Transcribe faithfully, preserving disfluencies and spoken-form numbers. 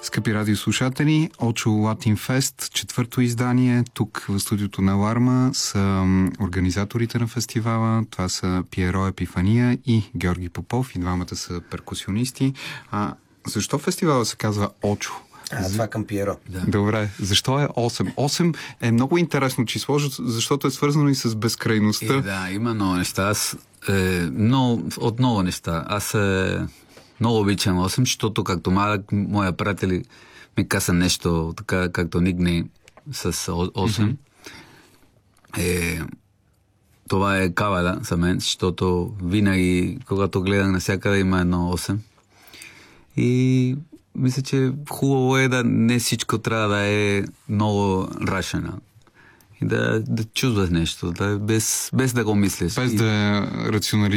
Скъпи радиослушатели, Очо Латин Фест, четвърто издание. Тук в студиото на Аларма са организаторите на фестивала. Това са Пиеро Епифания и Георги Попов. И двамата са перкусионисти. А защо фестивала се казва Очо? А, това към Пиеро. Да. Добре. Защо е осем? осем е много интересно число, защото е свързано и с безкрайността. И, да, има много неща. Аз, е, много, от много неща. Аз е, много обичам осем, защото както малък моя приятели ми каза нещо, така както никне с осем. Mm-hmm. Е, това е кавала за мен, защото винаги, когато гледам навсякъде, има едно осем. И мисля, че хубаво е да не всичко трябва да е много рашено. И да, да чувстваш нещо, да, без, без да го мислиш. Без да рационализираш.